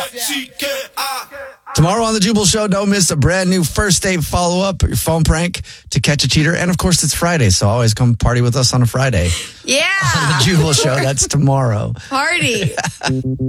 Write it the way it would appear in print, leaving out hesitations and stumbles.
Tomorrow on the Jubal Show, don't miss a brand new first date follow-up, your phone prank to catch a cheater. And, of course, it's Friday, so always come party with us on a Friday. Yeah. On the Jubal Show, that's tomorrow. Party.